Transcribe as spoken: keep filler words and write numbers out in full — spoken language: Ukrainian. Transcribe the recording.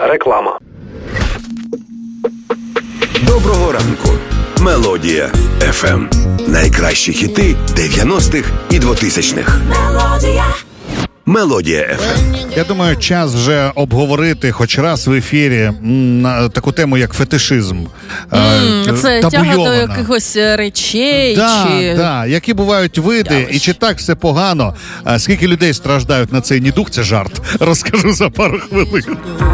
Реклама. Доброго ранку. Мелодія еф ем. Найкращі хіти дев'яностих і двотисячних. Мелодія. Мелодія еф ем. Я думаю, час вже обговорити хоч раз в ефірі м, на таку тему, як фетишизм. Mm, е, це тяга до табуйована. якихось речей. Да, чи... да. Які бувають види, Явищ. і чи так все погано. А скільки людей страждають на цей недуг, це жарт. Розкажу за пару хвилин.